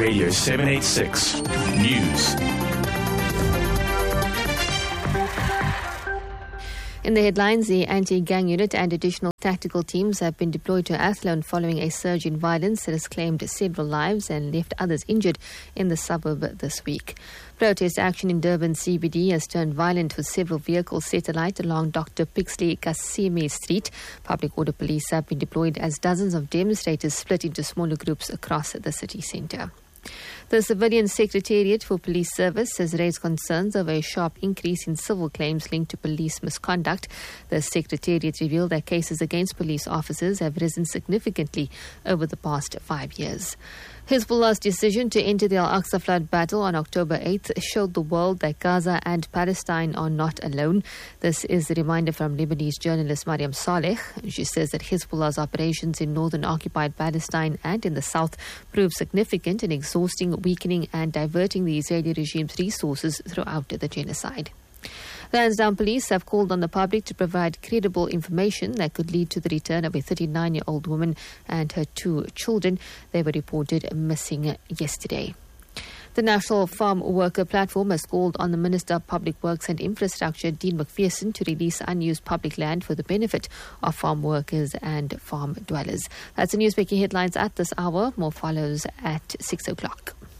Radio 786 News. In the headlines, the anti-gang unit and additional tactical teams have been deployed to Athlone following a surge in violence that has claimed several lives and left others injured in the suburb this week. Protest action in Durban CBD has turned violent with several vehicles set alight along Dr. Pixley Kasime Street. Public order police have been deployed as dozens of demonstrators split into smaller groups across the city centre. The Civilian Secretariat for Police Service has raised concerns over a sharp increase in civil claims linked to police misconduct. The Secretariat revealed that cases against police officers have risen significantly over the past 5 years. Hezbollah's decision to enter the Al-Aqsa flood battle on October 8th showed the world that Gaza and Palestine are not alone. This is a reminder from Lebanese journalist Mariam Saleh. She says that Hezbollah's operations in northern occupied Palestine and in the south prove significant in exhausting, weakening and diverting the Israeli regime's resources throughout the genocide. Lansdowne police have called on the public to provide credible information that could lead to the return of a 39-year-old woman and her 2 children. They were reported missing yesterday. The National Farm Worker Platform has called on the Minister of Public Works and Infrastructure, Dean McPherson, to release unused public land for the benefit of farm workers and farm dwellers. That's the newsmaking headlines at this hour. More follows at 6 o'clock.